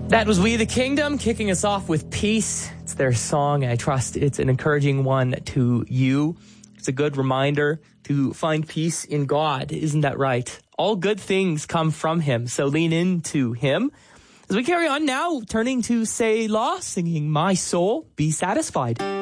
That was We the Kingdom, kicking us off with Peace. It's their song. I trust it's an encouraging one to you. It's a good reminder to find peace in God. Isn't that right? All good things come from Him, so lean into Him. As we carry on now, turning to Selah, singing My Soul, Be Satisfied.